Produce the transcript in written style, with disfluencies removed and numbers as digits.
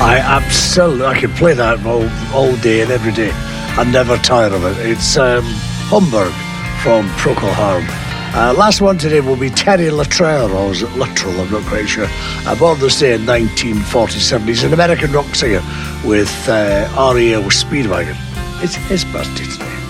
I could play that all day and every day. I never tire of it. It's Homburg from Procol Harum. Last one today will be Terry Luttrell, or is it Luttrell? I'm not quite sure. Born this day in 1947. He's an American rock singer with REO Speedwagon. It's his birthday today.